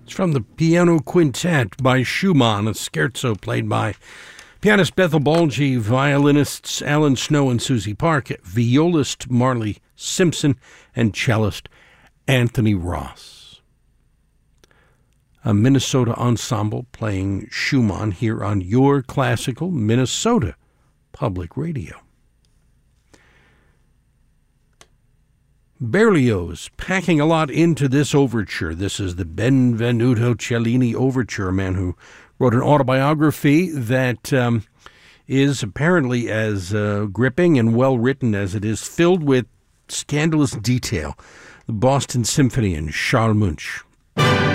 It's from the Piano Quintet by Schumann, a scherzo played by pianist Bethel Balgi, violinists Alan Snow and Susie Park, violist Marley Simpson, and cellist Anthony Ross. A Minnesota ensemble playing Schumann here on your classical Minnesota Public Radio. Berlioz packing a lot into this overture. This is the Benvenuto Cellini Overture, a man who wrote an autobiography that is apparently as gripping and well-written as it is filled with scandalous detail. The Boston Symphony and Charles Munch.